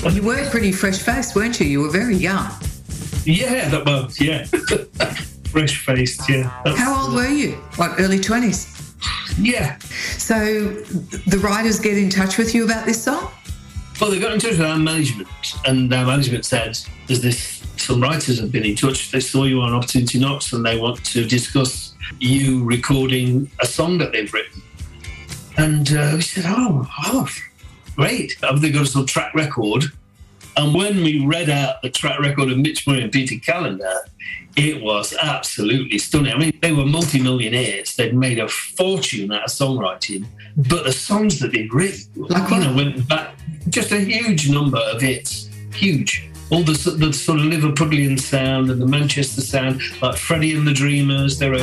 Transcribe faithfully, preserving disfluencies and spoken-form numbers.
You were pretty fresh-faced, weren't you? You were very young. Yeah, that was, yeah. Fresh-faced, yeah. That's, How old were you? What, early twenties? Yeah. So the writers get in touch with you about this song? Well, they got in touch with our management, and our management said, there's this, some writers have been in touch, they saw you on Opportunity Knocks, and they want to discuss you recording a song that they've written. And uh, we said, oh, oh, great. Have they got us on track record? And when we read out the track record of Mitch Murray and Peter Callender, it was absolutely stunning. I mean, they were multi-millionaires. They'd made a fortune out of songwriting, but the songs that they'd written, like, you know, went back, just a huge number of hits, huge. All the, the sort of Liverpudlian sound and the Manchester sound, like Freddie and the Dreamers, they wrote